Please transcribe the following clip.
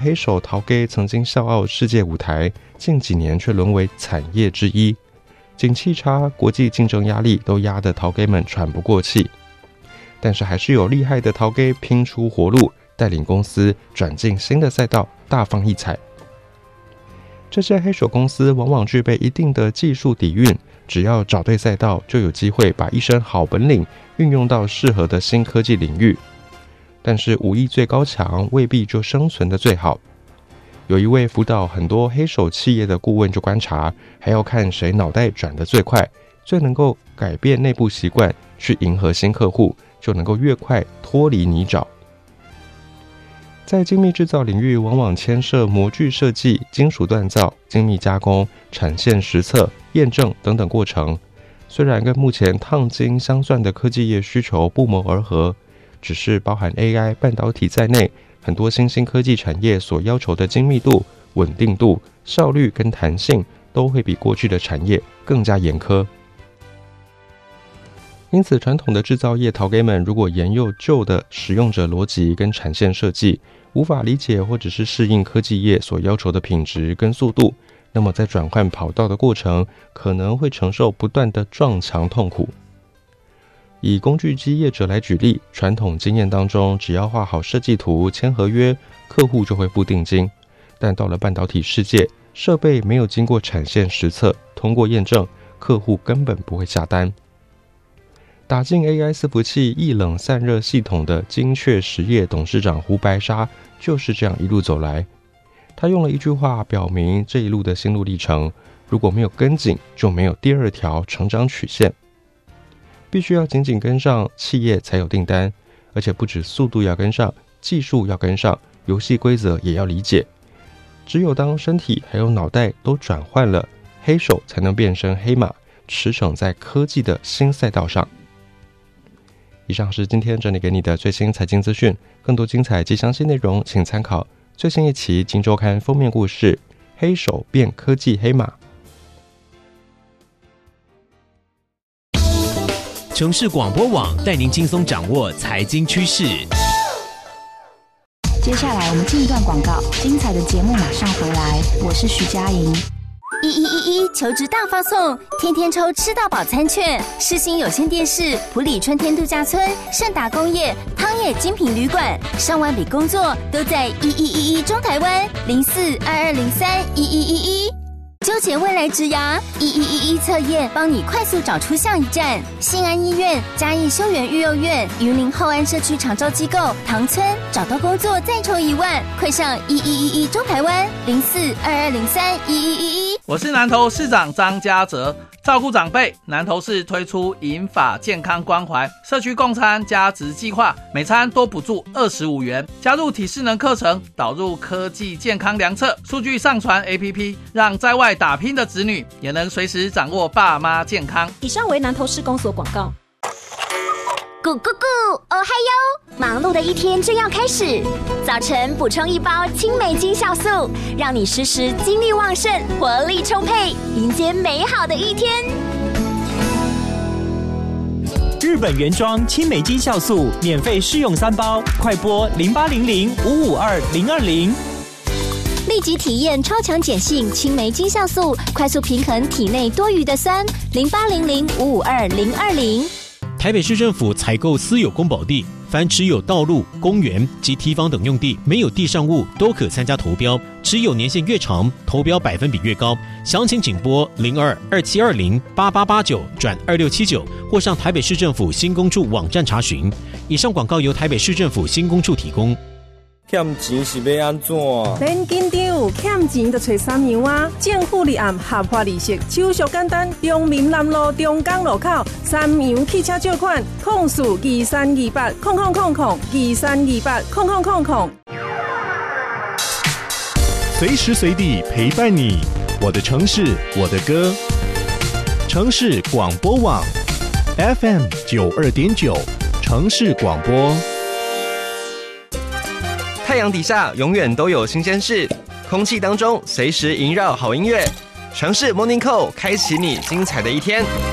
黑手陶给曾经笑傲世界舞台，近几年却沦为产业之一。景气差，国际竞争压力都压得陶给们喘不过气。但是还是有厉害的陶给拼出活路，带领公司转进新的赛道，大放异彩。这些黑手公司往往具备一定的技术底蕴，只要找对赛道，就有机会把一身好本领运用到适合的新科技领域。但是武艺最高强未必就生存得最好。有一位辅导很多黑手企业的顾问就观察，还要看谁脑袋转得最快，最能够改变内部习惯，去迎合新客户，就能够越快脱离泥沼。在精密制造领域，往往牵涉模具设计、金属锻造、精密加工、产线实测、验证等等过程。虽然跟目前烫金镶钻的科技业需求不谋而合，只是包含 AI、半导体在内，很多新兴科技产业所要求的精密度、稳定度、效率跟弹性，都会比过去的产业更加严苛。因此，传统的制造业陶给们如果沿用旧的使用者逻辑跟产线设计，无法理解或者是适应科技业所要求的品质跟速度，那么在转换跑道的过程，可能会承受不断的撞墙痛苦。以工具机业者来举例，传统经验当中，只要画好设计图、签合约，客户就会付定金。但到了半导体世界，设备没有经过产线实测、通过验证，客户根本不会下单。打进 AI 伺服器液冷散热系统的精确实业董事长胡白沙就是这样一路走来。他用了一句话表明这一路的心路历程：如果没有跟紧，就没有第二条成长曲线。必须要紧紧跟上，企业才有订单，而且不止速度要跟上，技术要跟上，游戏规则也要理解。只有当身体还有脑袋都转换了，黑手才能变身黑马，驰骋在科技的新赛道上。以上是今天整理给你的最新财经资讯，更多精彩及详细内容请参考最新一期《今周刊》封面故事：黑手变科技黑马。 城市广播网带您轻松掌握财经趋势。 接下来我们进一段广告，精彩的节目马上回来，我是徐佳莹。 1111求职大发送，天天抽吃到饱餐券，世新有线电视、普里春天度假村、盛达工业、汤野精品旅馆，上万笔工作都在1111中台湾0422031111。纠结未来职涯，1111测验帮你快速找出下一站。信安医院、嘉义修园育幼院、云林后安社区长照机构、唐村，找到工作再抽1万，快上1111中台湾0422031111。 我是南投市长张家哲。照顾长辈，南投市推出银发健康关怀社区共餐加值计划，每餐多补助25元，加入体适能课程，导入科技健康量测，数据上传 APP， 让在外打拼的子女也能随时掌握爸妈健康。 以上为南投市公所广告。 咕咕咕，哦嗨哟！忙碌的一天正要开始，早晨补充1包青梅精酵素，让你时时精力旺盛、活力充沛，迎接美好的一天。 日本原装青梅精酵素免费试用3包，快拨0800552020。 立即体验超强碱性青梅精酵素，快速平衡体内多余的酸。0800552020。 台北市政府采购私有公保地，凡持有道路、公园及堤防等用地，没有地上物都可参加投标，持有年限越长，投标百分比越高。详情请拨0227208889-2679，或上台北市政府新工处网站查询。以上广告由台北市政府新工处提供。 欠钱是要安怎？ 恁紧张，欠钱就找三样啊！政府立案合法利息，手续简单。中民南路中港路口三洋汽车借款，042328000023280000。 随时随地陪伴你，我的城市，我的歌。城市广播网 FM 92.9，城市广播。 太阳底下永远都有新鲜事，空气当中随时萦绕好音乐。城市 Morning Call 开启你精彩的一天。